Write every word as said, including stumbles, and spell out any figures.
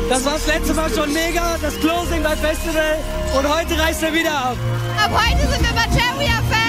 Das war das letzte Mal schon mega, das Closing beim Festival und heute reißt er wieder ab. Ab heute sind wir bei Cherry Fest.